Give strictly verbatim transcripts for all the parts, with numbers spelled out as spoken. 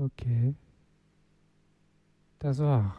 Okay, das war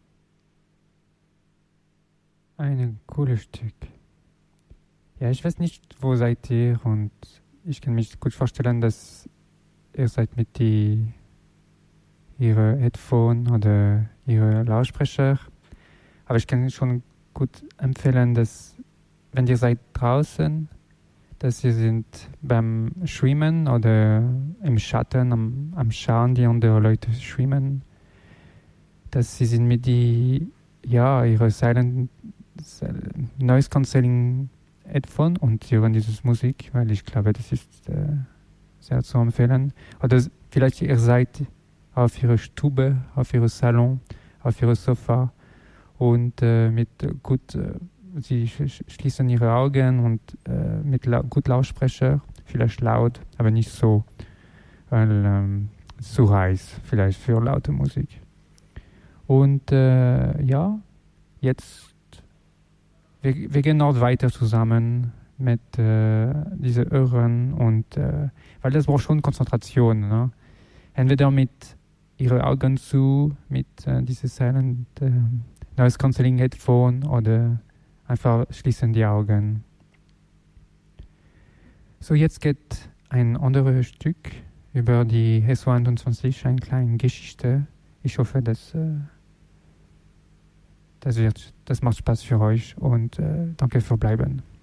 ein cooles Stück. Ja, ich weiß nicht, wo seid ihr und ich kann mich gut vorstellen, dass ihr seid mit die, ihre Headphone oder ihre Lautsprecher. Aber ich kann schon gut empfehlen, dass wenn ihr seid draußen, dass ihr sind beim Schwimmen oder im Schatten am, am Schauen, die andere Leute schwimmen, dass sie sind mit die, ja, ihre Silent Noise Cancelling Headphone und hören diese Musik, weil ich glaube, das ist äh, sehr zu empfehlen. Oder vielleicht ihr seid auf ihrer Stube, auf ihrem Salon, auf ihrem Sofa und äh, mit gut, äh, sie sch schließen ihre Augen und äh, mit lau gut Lautsprecher, vielleicht laut, aber nicht so, weil ähm, zu heiß, vielleicht für laute Musik. Und äh, ja, jetzt Wir, wir gehen noch weiter zusammen mit äh, diesen Ohren und äh, weil das braucht schon Konzentration. Ne? Entweder mit ihren Augen zu, mit äh, diesem Silent äh, Noise Cancelling Headphone oder einfach schließen die Augen. So, jetzt geht ein anderes Stück über die S O einundzwanzig, eine kleine Geschichte. Ich hoffe, dass äh, Das, wird, das macht Spaß für euch und äh, danke für Bleiben.